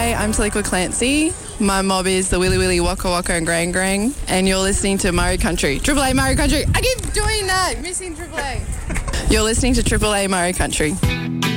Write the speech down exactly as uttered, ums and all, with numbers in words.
G'day, I'm Taliqua Clancy. My mob is the Willy Willy Waka Waka and Grang Grang, and you're listening to Murray Country. Triple A Murray Country. I keep doing that, missing Triple A. You're listening to Triple A Murray Country.